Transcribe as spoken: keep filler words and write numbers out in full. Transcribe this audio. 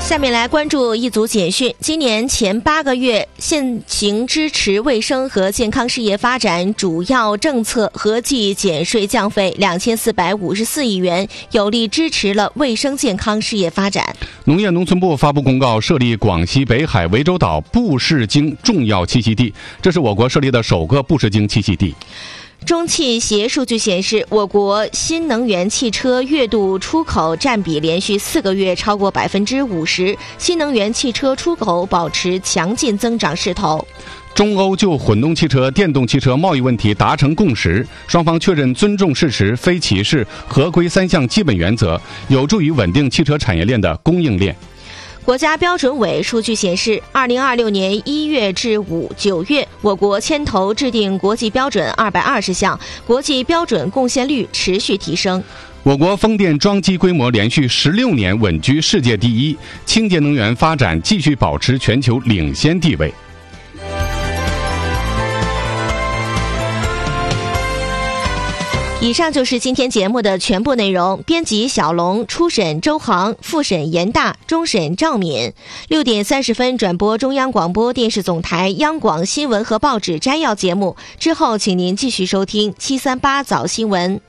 下面来关注一组简讯。今年前八个月，现行支持卫生和健康事业发展主要政策合计减税降费两千四百五十四亿元，有力支持了卫生健康事业发展。 农业农村部发布公告，设立广西北海涠洲岛布氏鲸重要栖息地，这是我国设立的首个布氏鲸栖息地。 中汽协数据显示，我国新能源汽车月度出口占比连续四个月超过百分之五十，新能源汽车出口保持强劲增长势头。 中欧就混动汽车、电动汽车贸易问题达成共识，双方确认尊重事实、非歧视、合规三项基本原则，有助于稳定汽车产业链的供应链。 国家标准委数据显示，二零二六年一月至五九月，我国牵头制定国际标准二百二十项，国际标准贡献率持续提升。 我国风电装机规模连续十六年稳居世界第一，清洁能源发展继续保持全球领先地位。 以上就是今天节目的全部内容。编辑小龙，初审周航，复审严大，终审赵敏。六点三十分转播中央广播电视总台央广新闻和报纸摘要节目，之后请您继续收听七三八早新闻。